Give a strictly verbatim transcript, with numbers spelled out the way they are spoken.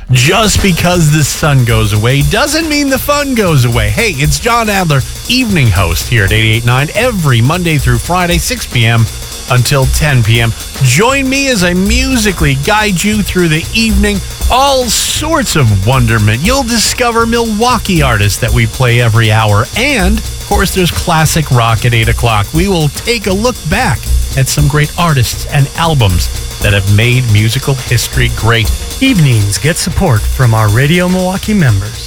Just because the sun goes away doesn't mean the fun goes away. Hey, it's John Adler, evening host here at eighty-eight point nine every Monday through Friday, six p.m. until ten p.m. Join me as I musically guide you through the evening. All sorts of wonderment. You'll discover Milwaukee artists that we play every hour. And, of course, there's classic rock at eight o'clock. We will take a look back at some great artists and albums that have made musical history great. Evenings get support from our Radio Milwaukee members.